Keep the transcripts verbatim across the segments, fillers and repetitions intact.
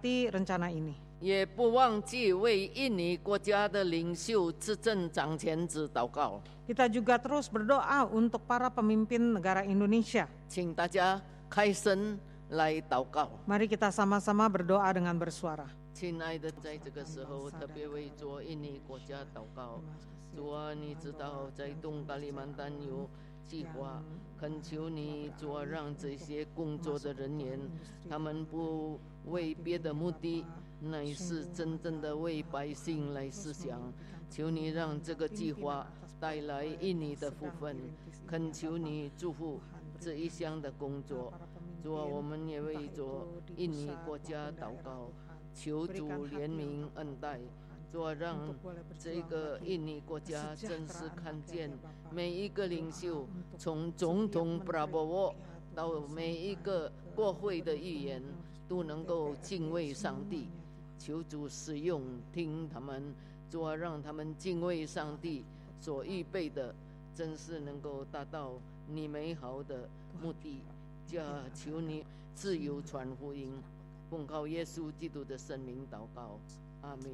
memberkati rencana ini. 也不忘记为印尼国家的领袖执政掌权者祷告。 Kita juga terus berdoa untuk para pemimpin negara Indonesia. 请大家开声来祷告。 Mari kita sama-sama berdoa dengan bersuara. 亲爱的，在这个时候特别为做印尼国家祷告。主啊，你知道在东加里曼丹有计划，恳求你主啊，让这些工作的人员，他们不为别的目的，乃是真正的为百姓来思想。求你让这个计划带来印尼的福分，恳求你祝福这一项的工作。主啊，我们也为着印尼国家祷告，求主怜悯恩待。主啊，让这个印尼国家真是看见每一个领袖，从总统布拉博沃到每一个国会的议员，都能够敬畏上帝。求主使用听他们，主啊，让他们敬畏上帝所预备的，真是能够达到你美好的目的。叫求你自由传福音，奉靠耶稣基督的圣名祷告，阿门。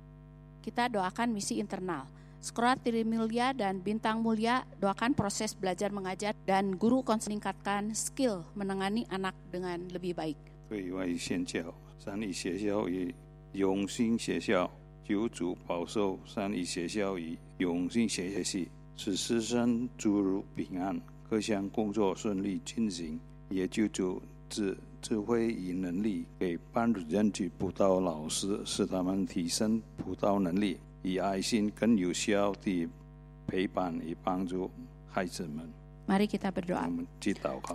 Kita doakan misi internal. Sekolah Trimulya dan Bintang Mulia doakan proses belajar mengajar dan guru konseling meningkatkan skill menangani anak dengan lebih baik. 对外宣教，三一学校与永兴学校，求主保守三一学校与永兴学系，使师生诸如平安，各项工作顺利进行。也求主智智慧与能力给班主任及辅导老师，使他们提升辅导能力，以爱心更有效地陪伴与帮助孩子们。 Mari kita berdoa. 我们祈祷告。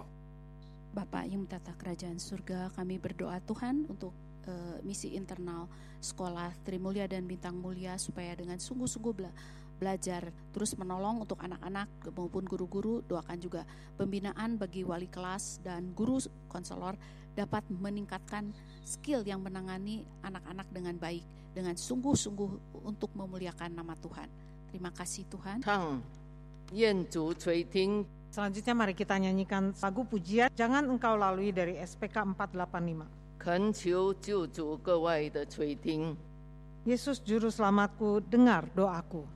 Bapa yang menatah kerajaan surga, kami berdoa Tuhan untuk uh, misi internal sekolah Trimulya dan Bintang Mulia supaya dengan sungguh-sungguh bela- belajar terus menolong untuk anak-anak maupun guru-guru. Doakan juga pembinaan bagi wali kelas dan guru konselor dapat meningkatkan skill yang menangani anak-anak dengan baik, dengan sungguh-sungguh untuk memuliakan nama Tuhan. Terima kasih Tuhan. 唱，愿主垂听。 Selanjutnya mari kita nyanyikan lagu pujian Jangan Engkau Lalui dari S P K empat delapan lima. 恳求救主各位的垂听。 Yesus Juru Selamatku, dengar doaku.